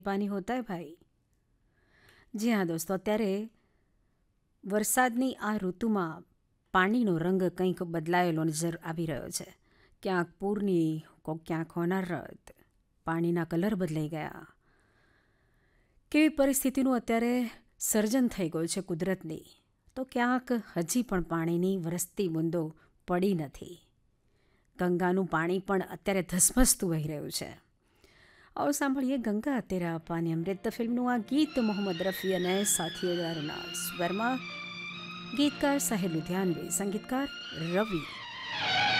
पानी होता है भाई। જી હા દોસ્તો, અત્યારે વરસાદની આ ઋતુમાં પાણીનો રંગ કંઈક બદલાયેલો નજર આવી રહ્યો છે. ક્યાંક પૂરની, ક્યાંક હોનારત, પાણીના કલર બદલાઈ ગયા. કેવી પરિસ્થિતિનું અત્યારે સર્જન થઈ ગયું છે કુદરતની. તો ક્યાંક હજી પણ પાણીની વરસતી બૂંદો પડી નથી. ગંગાનું પાણી પણ અત્યારે ધસમસતું વહી રહ્યું છે. આવો સાંભળીએ ગંગા તેરા પાની અમૃત ફિલ્મનું આ ગીત મોહમ્મદ રફી અને સાથીઓ દ્વારાના સ્વરમાં. ગીતકાર સાહિર લુધિયાનવી, સંગીતકાર રવિ.